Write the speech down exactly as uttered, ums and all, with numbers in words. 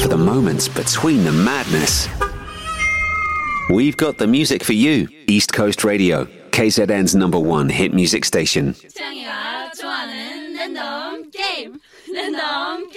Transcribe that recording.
for the moments between the madness. We've got the music for you. East Coast Radio, K Z N's number one hit music station. 창희가 좋아하는 랜덤 게임 랜덤